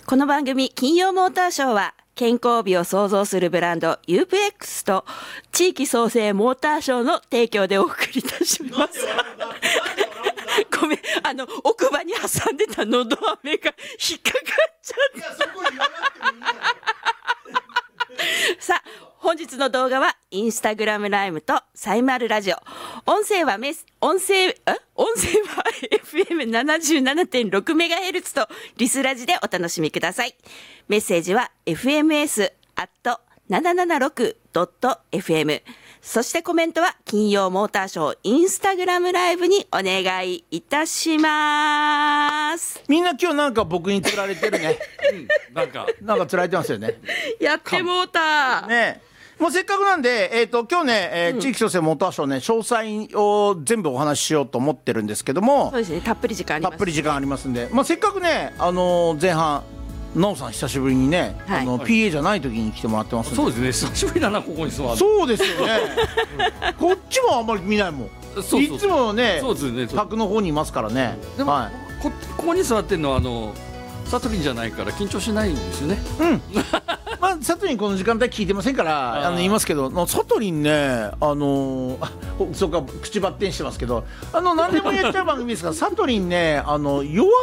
この番組金曜モーターショーは健康美を創造するブランドユープ X と地域創生モーターショーの提供でお送りいたします。ごめん、奥歯に挟んでたのど飴が引っかかっちゃった。いや、そこ言わなくてもいいじゃない。さあ、本日の動画はインスタグラムライブとサイマルラジオ。音声は FM77.6MHz とリスラジでお楽しみください。メッセージは fms@776.fm。そしてコメントは金曜モーターショーインスタグラムライブにお願いいたします。 みんな今日なんか僕に釣られてるね。 なんか釣られてますよね。 やってもうた。 ね。もうせっかくなんで、今日ね、地域創生モーターショーね、詳細を全部お話ししようと思ってるんですけども。 そうですね、たっぷり時間あります。 たっぷり時間ありますんで、せっかくね、前半。なおさん久しぶりにね、 はい、 PA じゃない時に来てもらってますんで。 そうですね、久しぶりだな、ここに座る。 そうですよね。こっちもあんまり見ないもん。 そういつもね、 そうですね、 卓の方にいますからね。 でも、ここに座ってるのはサトリンじゃないから緊張しないんですよね。 うん。サトリンこの時間帯聞いてませんから言いますけど、サトリンね、そうか口バッテンしてますけど、何でもやっちゃう番組ですから、サトリンね、弱